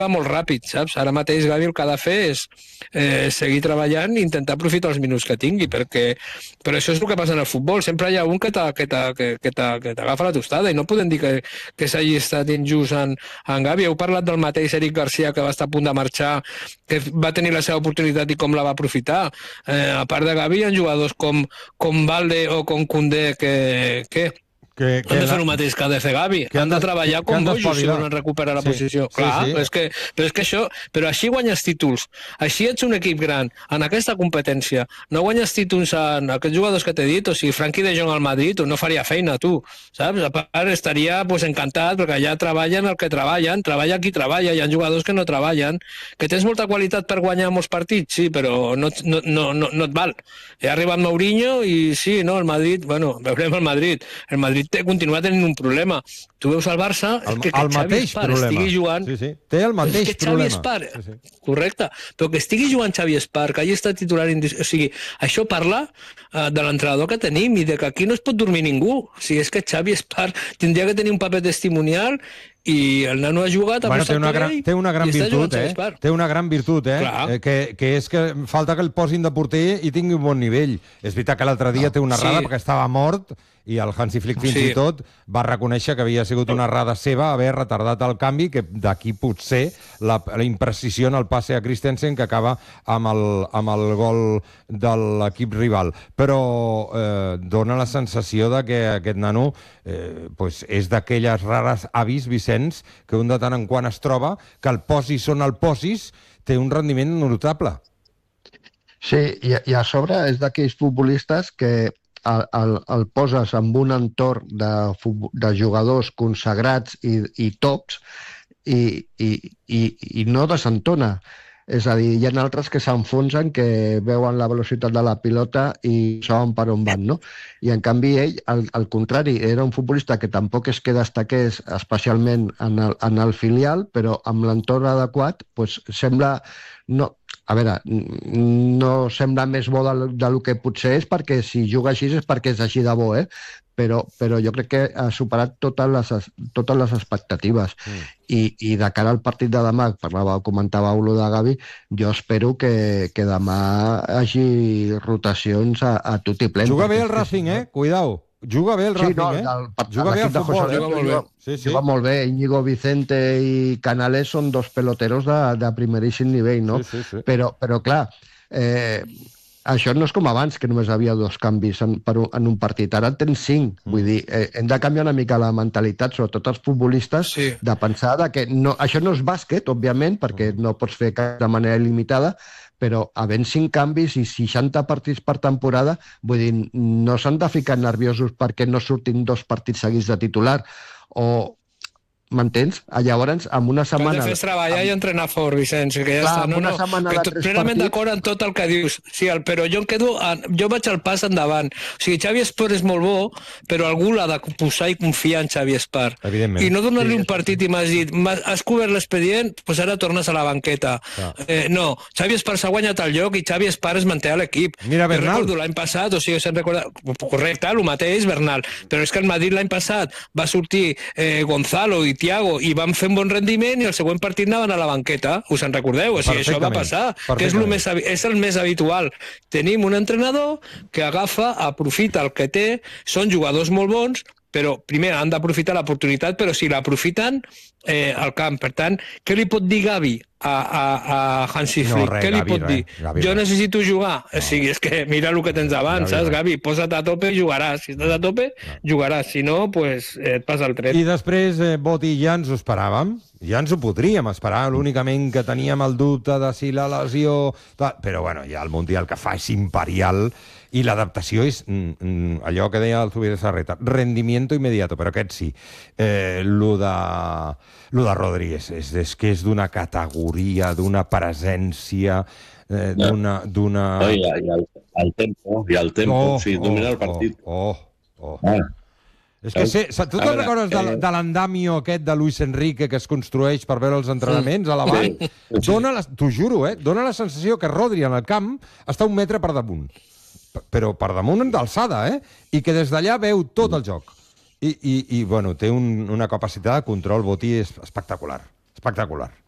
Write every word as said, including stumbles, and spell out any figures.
va molt ràpid, saps? Ara mateix Gavi el que ha de fer és eh, seguir treballant i intentar aprofitar els minuts que tingui, perquè però això és el que passa en el futbol, sempre hi ha un que t'agafa la tostada i no podem dir que, que s'hagi estat injust en, en Gavi. Heu parlat del mateix Eric Garcia que va estar a punt de marxar, que va tenir la seva oportunitat i com la va aprofitar. Eh, a part de Gavi hi ha jugadors com, com Valde o com Koundé que... que Que, que han de fer el mateix que ha de fer Gavi. Que han de treballar com bojos si volen recuperar la sí, posició. Sí, Clar, sí. És que, però és que això... Però així guanyes títols. Així ets un equip gran. En aquesta competència no guanyes títols en aquests jugadors que t'he dit. O sigui, Frenkie de Jong al Madrid no faria feina, tu. Saps? A part, estaria pues, encantat perquè allà treballen el que treballen. Treballa qui treballa. Hi ha jugadors que no treballen. Que tens molta qualitat per guanyar molts partits, sí, però no, no, no, no, no et val. Ha arribat Mourinho i sí, no, el Madrid... Bueno, veurem el Madrid. El Madrid té, continua tenint un problema. Tu veus el Barça, el, és que, que el Xavi Espar estigui jugant... Sí, sí. Té el mateix és que problema. Xavi Espar, sí, sí. Correcte, però que estigui jugant Xavi Espar, que hagi estat titular... Indis... O sigui, això parla uh, de l'entrenador que tenim i de que aquí no es pot dormir ningú. O sigui, és que Xavi Espar tindria que tenir un paper testimonial i el nano ha jugat, ha bueno, té, una gran, té una gran virtut, eh? Té una gran virtut, eh? eh que, que és que falta que el posin de porter i tingui un bon nivell. És veritat que l'altre dia no. té una errada sí. perquè estava mort i el Hansi Flick fins sí. i tot va reconèixer que havia sigut una errada seva haver retardat el canvi, que d'aquí potser la, la imprecisió en el passe a Christensen que acaba amb el, amb el gol de l'equip rival. Però eh, dona la sensació de que aquest nano eh, pues és d'aquelles rares avis, Vicenç, que un de tant en quant es troba, que el posis on el posis té un rendiment notable. Sí, i, i a sobre és d'aquells futbolistes que el, el, el poses en un entorn de, de jugadors consagrats i, i tops i, i, i, i no desentona. És a dir, hi ha altres que s'enfonsen, que veuen la velocitat de la pilota i saben per on van, no? I en canvi ell, al, al contrari, era un futbolista que tampoc és que destaqués especialment en el, en el filial, però amb l'entorn adequat, pues, sembla... No, a veure, no sembla més bo del, del que potser és, perquè si juga així és perquè és així de bo, eh? Però, però jo crec que ha superat totes les, totes les expectatives. Mm. I, I de cara al partit de demà, parlava, comentava lo de Gavi, jo espero que, que demà hagi rotacions a, a tot i plen. Juga bé el Racing, eh? Cuidao. Juga bé el Racing, sí, no, eh? El, juga bé el futbol, José, eh? Juga molt bé. Sí, sí. Juga molt bé. Íñigo Vicente i Canales són dos peloteros de, de primeríssim nivell, no? Sí, sí, sí. Però, però clar, eh, això no és com abans, que només havia dos canvis en, per un, en un partit. Ara en tens cinc. Mm. Vull dir, eh, hem de canviar una mica la mentalitat, sobretot els futbolistes, sí. de pensar de que no, això no és bàsquet, òbviament, perquè mm. no pots fer de manera il·limitada, però havent cinc canvis i seixanta partits per temporada, vull dir, no s'han de ficar nerviosos perquè no surtin dos partits seguits de titular, o... M'entens? Llavors, amb una setmana... Que has de fer treballar amb... i entrenar fort, Vicenç, que ja Clar, està. No, una no, setmana que de tres plenament partits... d'acord en tot el que dius. Sí, el, però jo em quedo... En, jo vaig al pas endavant. O sigui, Xavi Espar és molt bo, però algú l'ha de posar i confiar en Xavi Espar. Evidentment. I no donar-li sí, un partit i m'has dit, has cobert l'expedient, doncs ara tornes a la banqueta. Ah. Eh, no, Xavi Espar s'ha guanyat el lloc i Xavi Espar es manté a l'equip. Mira, Bernal. Jo recordo l'any passat, o sigui, se'n recorda... Correcte, el mateix, Bernal. Però és que el Madrid l'any passat va sortir eh, Gonzalo i Thiago i van fer un bon rendiment i el següent partit anaven a la banqueta, us en recordeu? O sigui, això va passar, que és, més, és el més habitual. Tenim un entrenador que agafa, aprofita el que té, són jugadors molt bons, però primer han d'aprofitar l'oportunitat, però si l'aprofiten eh, al camp. Per tant, què li pot dir Gavi a, a, a Hansi Flick? No, res, què li Gavi, pot res, dir? Gavi, jo res. necessito jugar. No. O sigui, és que mira el que tens davant, Gavi, saps, res. Gavi? Posa't a tope i jugaràs. Si estàs a tope, no. jugaràs. Si no, pues, eh, et passa el tret. I després, eh, Boti, ja ens ho esperàvem. Ja ens ho podríem esperar. L'únicament que teníem el dubte de si la lesió... Però, bueno, ja el Mundial que fa és imperial i l'adaptació és mm, allò que deia el Zubi de Sarreta, rendimiento inmediato, però aquest sí. Eh, lo de... Lo de Rodríguez és, és que és d'una categoria, d'una presència, eh, d'una... d'una... No, i, i el, el tempo, i el tempo, oh, sí, domina oh, el partit. Oh, oh, oh. Ah. És que sé, tu te'n recordes de, de l'andamio aquest de Luis Enrique que es construeix per veure els entrenaments a la vall? Sí, sí. Dona la, t'ho juro, eh? Dona la sensació que Rodri en el camp està un metre per damunt. Però per damunt d'alçada, eh? I que des d'allà veu tot el joc. I, i, i bueno, té un, una capacitat de control, Boti, espectacular. Espectacular.